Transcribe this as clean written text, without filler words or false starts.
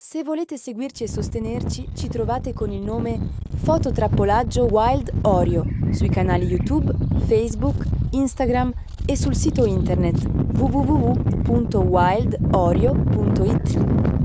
Se volete seguirci e sostenerci, ci trovate con il nome Fototrappolaggio Wild Oreo sui canali YouTube, Facebook, Instagram e sul sito internet www.wildoreo.it.